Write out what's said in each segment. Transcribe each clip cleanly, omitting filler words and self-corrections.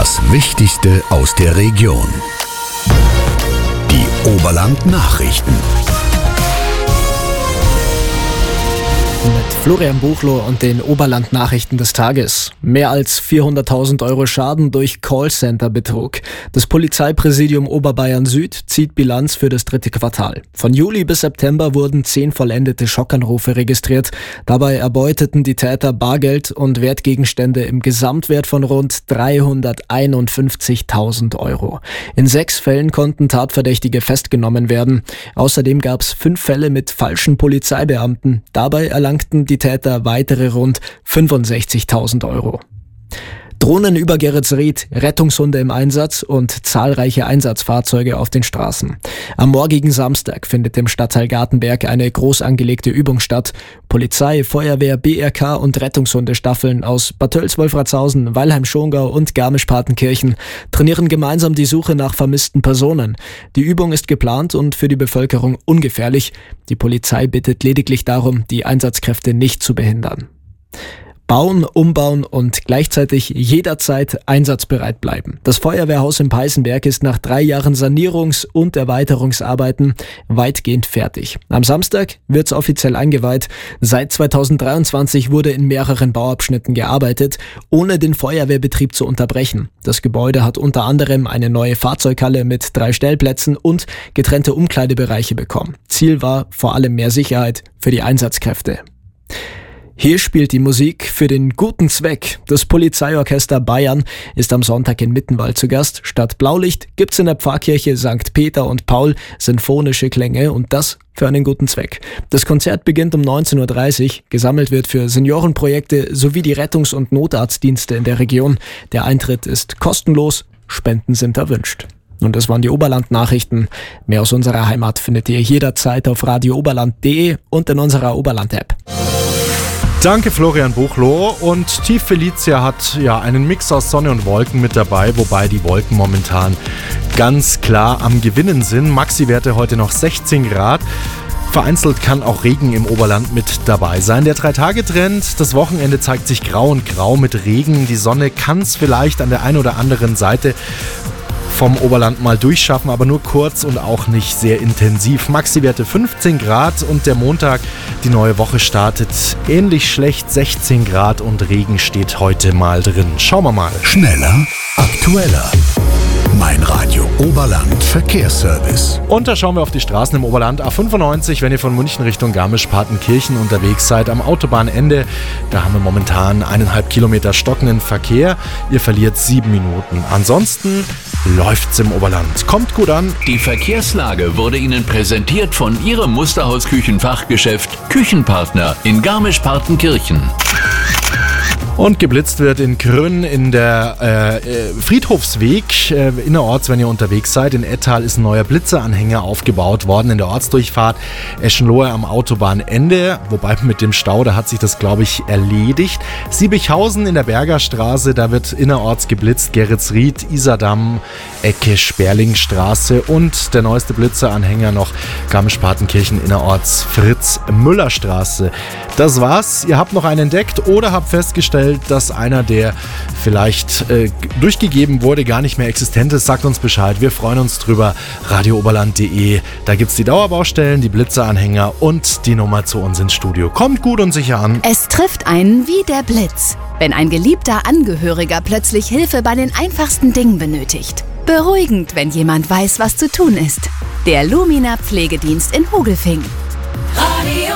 Das Wichtigste aus der Region. Die Oberland-Nachrichten. Mit Florian Buchloh und den Oberland-Nachrichten des Tages. Mehr als 400.000 Euro Schaden durch Callcenter-Betrug. Das Polizeipräsidium Oberbayern Süd zieht Bilanz für das 3. Quartal. Von Juli bis September wurden 10 vollendete Schockanrufe registriert. Dabei erbeuteten die Täter Bargeld und Wertgegenstände im Gesamtwert von rund 351.000 Euro. In 6 Fällen konnten Tatverdächtige festgenommen werden. Außerdem gab es 5 Fälle mit falschen Polizeibeamten. Dabei erlangten die Täter weitere rund 65.000 Euro. Drohnen über Geretsried, Rettungshunde im Einsatz und zahlreiche Einsatzfahrzeuge auf den Straßen. Am morgigen Samstag findet im Stadtteil Gartenberg eine groß angelegte Übung statt. Polizei, Feuerwehr, BRK und Rettungshundestaffeln aus Bad Tölz, Wolfratshausen, Weilheim-Schongau und Garmisch-Partenkirchen trainieren gemeinsam die Suche nach vermissten Personen. Die Übung ist geplant und für die Bevölkerung ungefährlich. Die Polizei bittet lediglich darum, die Einsatzkräfte nicht zu behindern. Bauen, umbauen und gleichzeitig jederzeit einsatzbereit bleiben. Das Feuerwehrhaus in Peißenberg ist nach 3 Jahren Sanierungs- und Erweiterungsarbeiten weitgehend fertig. Am Samstag wird's offiziell eingeweiht. Seit 2023 wurde in mehreren Bauabschnitten gearbeitet, ohne den Feuerwehrbetrieb zu unterbrechen. Das Gebäude hat unter anderem eine neue Fahrzeughalle mit 3 Stellplätzen und getrennte Umkleidebereiche bekommen. Ziel war vor allem mehr Sicherheit für die Einsatzkräfte. Hier spielt die Musik für den guten Zweck. Das Polizeiorchester Bayern ist am Sonntag in Mittenwald zu Gast. Statt Blaulicht gibt's in der Pfarrkirche St. Peter und Paul sinfonische Klänge und das für einen guten Zweck. Das Konzert beginnt um 19.30 Uhr. Gesammelt wird für Seniorenprojekte sowie die Rettungs- und Notarztdienste in der Region. Der Eintritt ist kostenlos, Spenden sind erwünscht. Und das waren die Oberland-Nachrichten. Mehr aus unserer Heimat findet ihr jederzeit auf radiooberland.de und in unserer Oberland-App. Danke Florian Buchloh, und Tief Felicia hat einen Mix aus Sonne und Wolken mit dabei, wobei die Wolken momentan ganz klar am Gewinnen sind. Maxi-Werte heute noch 16 Grad. Vereinzelt kann auch Regen im Oberland mit dabei sein. Der 3-Tage-Trend, das Wochenende zeigt sich grau und grau mit Regen. Die Sonne kann es vielleicht an der einen oder anderen Seite vom Oberland mal durchschaffen, aber nur kurz und auch nicht sehr intensiv. Maxi-Werte 15 Grad und der Montag, die neue Woche startet ähnlich schlecht, 16 Grad und Regen steht heute mal drin. Schauen wir mal. Schneller, aktueller. Mein Radio Oberland Verkehrsservice. Und da schauen wir auf die Straßen im Oberland. A95, wenn ihr von München Richtung Garmisch-Partenkirchen unterwegs seid, am Autobahnende, da haben wir momentan 1,5 Kilometer stockenden Verkehr. Ihr verliert 7 Minuten. Ansonsten läuft's im Oberland. Kommt gut an. Die Verkehrslage wurde Ihnen präsentiert von Ihrem Musterhaus-Küchenfachgeschäft Küchenpartner in Garmisch-Partenkirchen. Und geblitzt wird in Krünn in der Friedhofsweg innerorts, wenn ihr unterwegs seid. In Ettal ist ein neuer Blitzeranhänger aufgebaut worden in der Ortsdurchfahrt Eschenlohe am Autobahnende. Wobei mit dem Stau, da hat sich das, glaube ich, erledigt. Siebichhausen in der Bergerstraße, da wird innerorts geblitzt. Geretsried, Isardamm, Ecke Sperlingstraße und der neueste Blitzeranhänger noch Garmisch-Partenkirchen innerorts Fritz-Müller-Straße. Das war's. Ihr habt noch einen entdeckt oder habt festgestellt, dass einer, der vielleicht durchgegeben wurde, gar nicht mehr existent ist. Sagt uns Bescheid. Wir freuen uns drüber. radiooberland.de. Da gibt's die Dauerbaustellen, die Blitzeranhänger und die Nummer zu uns ins Studio. Kommt gut und sicher an. Es trifft einen wie der Blitz, wenn ein geliebter Angehöriger plötzlich Hilfe bei den einfachsten Dingen benötigt. Beruhigend, wenn jemand weiß, was zu tun ist. Der Lumina Pflegedienst in Hogelfing. Radio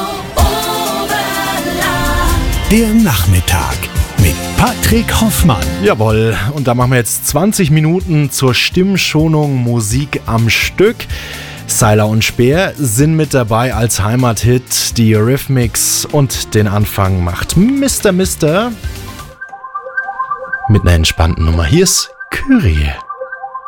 Der Nachmittag mit Patrick Hoffmann. Jawohl, und da machen wir jetzt 20 Minuten zur Stimmschonung Musik am Stück. Seiler und Speer sind mit dabei als Heimathit. Die Eurythmics und den Anfang macht Mr. Mister mit einer entspannten Nummer. Hier ist Kyrie.